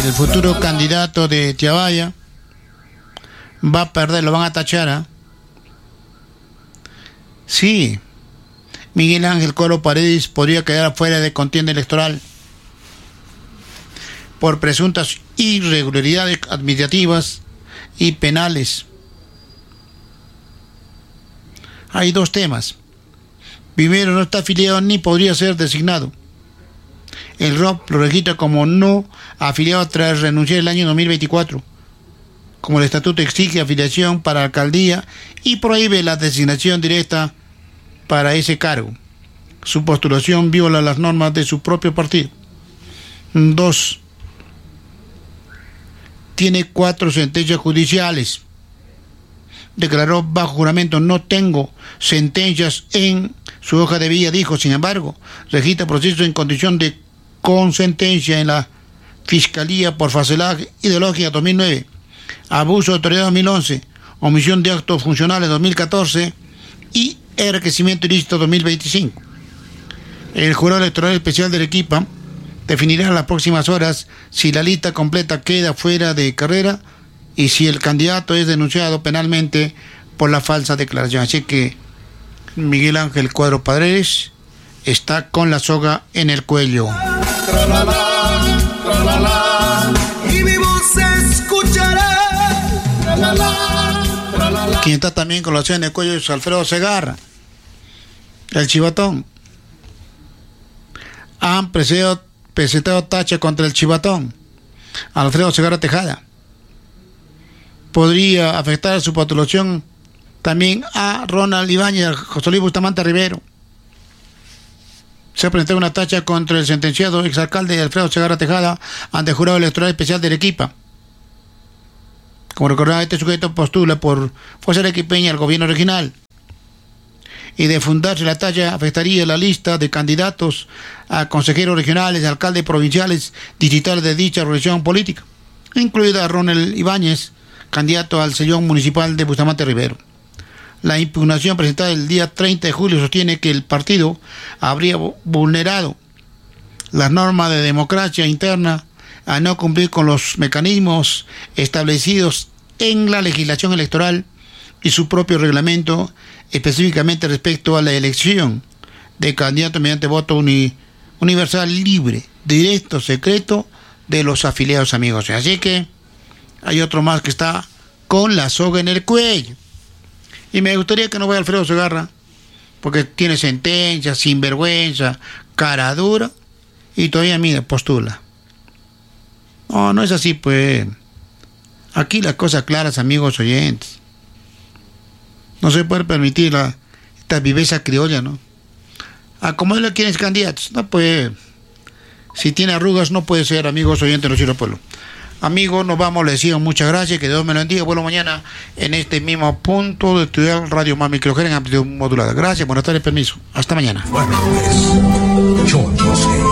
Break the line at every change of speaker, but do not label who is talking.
El futuro candidato de Tiabaya va a perder, lo van a tachar, ¿eh? Sí, Miguel Ángel Coro Paredes podría quedar fuera de contienda electoral por presuntas irregularidades administrativas y penales. Hay dos temas. Primero, no está afiliado ni podría ser designado. El ROP lo registra como no afiliado tras renunciar el año 2024. Como el estatuto exige afiliación para alcaldía y prohíbe la designación directa para ese cargo. Su postulación viola las normas de su propio partido. 2. Tiene 4 sentencias judiciales. Declaró bajo juramento: no tengo sentencias en su hoja de vida, dijo. Sin embargo, registra proceso en condición de consentencia en la Fiscalía por falsedad ideológica 2009, abuso de autoridad 2011, omisión de actos funcionales 2014 y enriquecimiento ilícito 2025. El Jurado Electoral Especial de Arequipa definirá en las próximas horas si la lista completa queda fuera de carrera y si el candidato es denunciado penalmente por la falsa declaración. Así que Miguel Ángel Cuadro Paredes está con la soga en el cuello.
Tralala, tralala, y mi voz se escuchará. Tralala, tralala.
Quien está también con la soga en el cuello es Alfredo Segarra, el chivatón. Han presentado tacha contra el chivatón, Alfredo Segarra Tejada. Podría afectar su postulación también a Ronald Ibáñez, a José Luis Bustamante Rivero. Se ha presentado una tacha contra el sentenciado exalcalde Alfredo Segarra Tejada ante el Jurado Electoral Especial de Arequipa. Como recordaba, este sujeto postula por fuerza arequipeña al gobierno regional. Y de fundarse la tacha, afectaría la lista de candidatos a consejeros regionales, alcaldes provinciales, distritales de dicha organización política, incluida Ronald Ibáñez, candidato al sillón municipal de Bustamante Rivero. La impugnación presentada el día 30 de julio sostiene que el partido habría vulnerado las normas de democracia interna a no cumplir con los mecanismos establecidos en la legislación electoral y su propio reglamento, específicamente respecto a la elección de candidatos mediante voto universal, libre, directo, secreto de los afiliados, amigos. Así que hay otro más que está con la soga en el cuello. Y me gustaría que no vaya Alfredo Segarra, porque tiene sentencia, sinvergüenza, cara dura, y todavía, mira, postula. No, no es así, pues. Aquí las cosas claras, amigos oyentes. No se puede permitir esta viveza criolla, ¿no? ¿A cómo le quieren candidatos? No, pues. Si tiene arrugas, no puede ser, amigos oyentes de Noticiero Pueblo. Amigos, nos vamos, les digo muchas gracias, que Dios me lo bendiga. Vuelvo mañana en este mismo punto de estudiar Radio Más Microgénero en amplitud modulada. Gracias, buenas tardes, permiso. Hasta mañana.
Bueno, pues, yo no sé.